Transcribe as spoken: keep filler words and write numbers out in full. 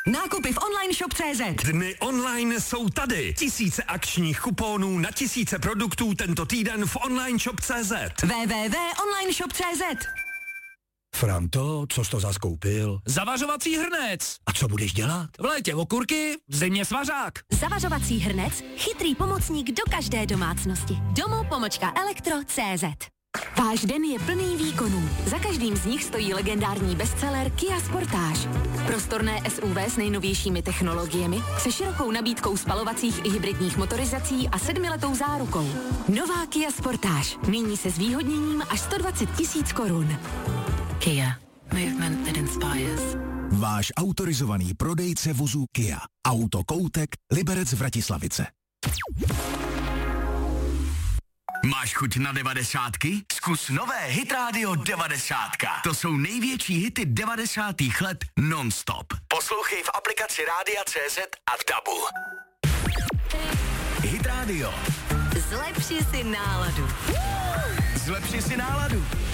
Nákupy v online shop tečka cé zet. Dny online jsou tady. Tisíce akčních kuponů na tisíce produktů tento týden v online shop tečka cé zet. w w w tečka online shop tečka cé zet. Franto, co jsi to zas koupil? Zavařovací hrnec. A co budeš dělat? V létě okurky, v zimě svařák. Zavařovací hrnec, chytrý pomocník do každé domácnosti. Domo pomočka elektro tečka cé zet. Váš den je plný výkonů. Za každým z nich stojí legendární bestseller Kia Sportage. Prostorné S U V s nejnovějšími technologiemi, se širokou nabídkou spalovacích i hybridních motorizací a sedmiletou zárukou. Nová Kia Sportage. Nyní se zvýhodněním až sto dvacet tisíc korun. Kia. Movement that inspires. Váš autorizovaný prodejce vozů Kia. Autokoutek, Liberec, Vratislavice. Máš chuť na devadesátky? Zkus nové Hit Radio devadesátka. To jsou největší hity devadesátých let non-stop. Poslouchej v aplikaci Rádia tečka cé zet a v dabu. Hit Radio. Zlepši si náladu. Zlepši si náladu.